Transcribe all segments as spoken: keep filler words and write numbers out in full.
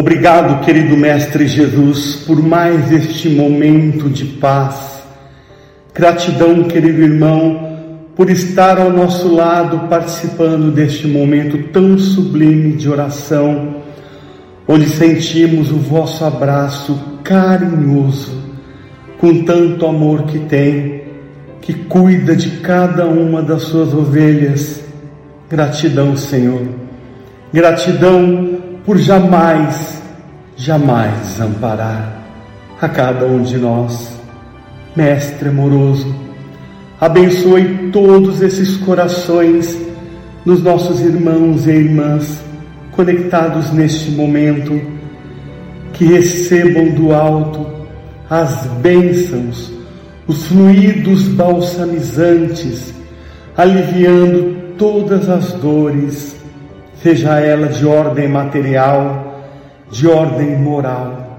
Obrigado, querido Mestre Jesus, por mais este momento de paz. Gratidão, querido irmão, por estar ao nosso lado participando deste momento tão sublime de oração, onde sentimos o vosso abraço carinhoso, com tanto amor que tem, que cuida de cada uma das suas ovelhas. Gratidão, Senhor. Gratidão por jamais, jamais desamparar a cada um de nós. Mestre amoroso, abençoe todos esses corações dos nossos irmãos e irmãs conectados neste momento, que recebam do alto as bênçãos, os fluidos balsamizantes, aliviando todas as dores, seja ela de ordem material, de ordem moral.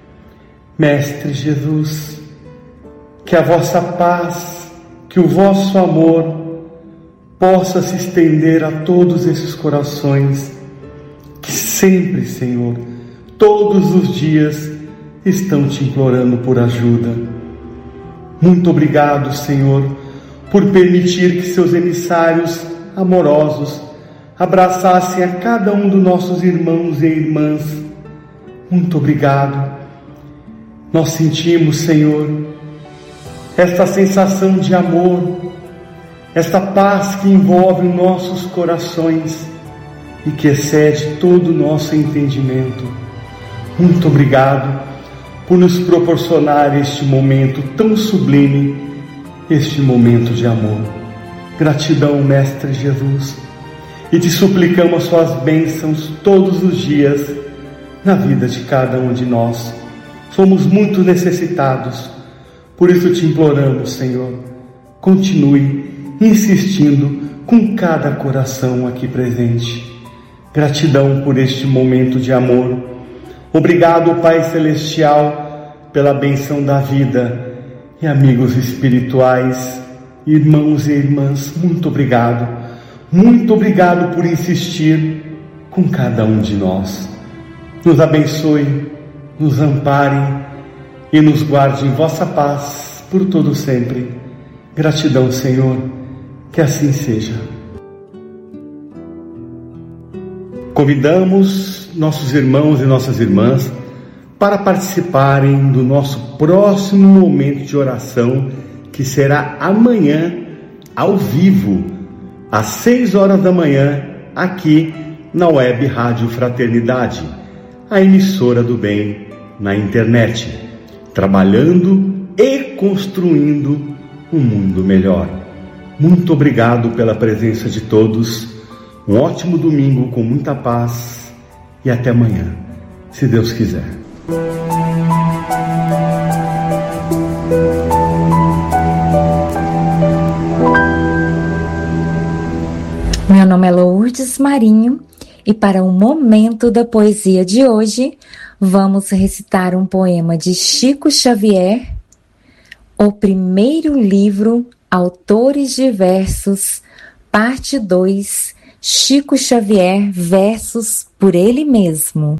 Mestre Jesus, que a vossa paz, que o vosso amor possa se estender a todos esses corações que sempre, Senhor, todos os dias estão te implorando por ajuda. Muito obrigado, Senhor, por permitir que seus emissários amorosos abraçassem a cada um dos nossos irmãos e irmãs. Muito obrigado. Nós sentimos, Senhor, esta sensação de amor, esta paz que envolve nossos corações e que excede todo o nosso entendimento. Muito obrigado por nos proporcionar este momento tão sublime, este momento de amor. Gratidão, Mestre Jesus, e te suplicamos suas bênçãos todos os dias na vida de cada um de nós. Somos muito necessitados, por isso te imploramos, Senhor, continue insistindo com cada coração aqui presente. Gratidão por este momento de amor. Obrigado, Pai Celestial, pela bênção da vida. E amigos espirituais, irmãos e irmãs, muito obrigado. Muito obrigado por insistir com cada um de nós. Nos abençoe, nos ampare e nos guarde em vossa paz por todo sempre. Gratidão, Senhor, que assim seja. Convidamos nossos irmãos e nossas irmãs para participarem do nosso próximo momento de oração, que será amanhã, ao vivo, às seis horas da manhã, aqui na Web Rádio Fraternidade, a emissora do bem na internet, trabalhando e construindo um mundo melhor. Muito obrigado pela presença de todos. Um ótimo domingo com muita paz e até amanhã, se Deus quiser. Meu nome é Lourdes Marinho e para o momento da poesia de hoje, vamos recitar um poema de Chico Xavier, o primeiro livro, Autores Diversos, parte dois, Chico Xavier, versos por ele mesmo.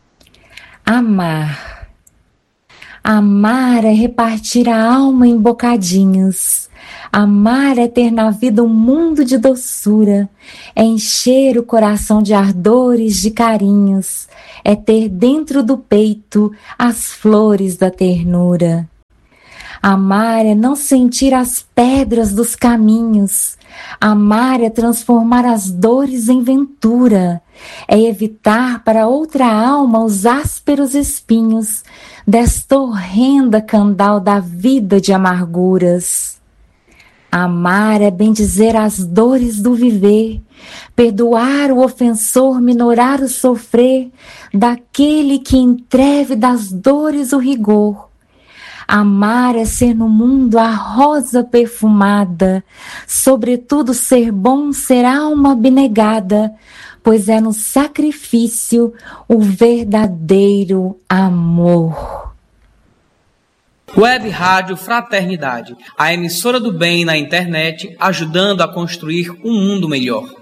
Amar. Amar é repartir a alma em bocadinhos. Amar é ter na vida um mundo de doçura, é encher o coração de ardores, de carinhos, é ter dentro do peito as flores da ternura. Amar é não sentir as pedras dos caminhos. Amar é transformar as dores em ventura, é evitar para outra alma os ásperos espinhos desta horrenda candal da vida de amarguras. Amar é bendizer as dores do viver, perdoar o ofensor, minorar o sofrer daquele que entreve das dores o rigor. Amar é ser no mundo a rosa perfumada, sobretudo ser bom, ser alma abnegada, pois é no sacrifício o verdadeiro amor. Web Rádio Fraternidade, a emissora do bem na internet, ajudando a construir um mundo melhor.